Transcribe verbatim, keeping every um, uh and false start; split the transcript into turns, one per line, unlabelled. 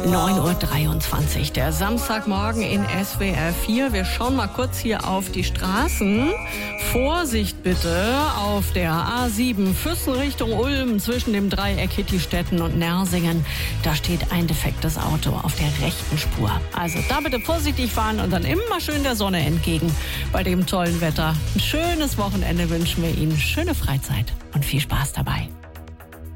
neun Uhr dreiundzwanzig, der Samstagmorgen in S W R vier. Wir schauen mal kurz hier auf die Straßen. Vorsicht bitte auf der A sieben Füssen Richtung Ulm zwischen dem Dreieck Hittistetten und Nersingen. Da steht ein defektes Auto auf der rechten Spur. Also da bitte vorsichtig fahren und dann immer schön der Sonne entgegen bei dem tollen Wetter. Ein schönes Wochenende wünschen wir Ihnen, schöne Freizeit und viel Spaß dabei.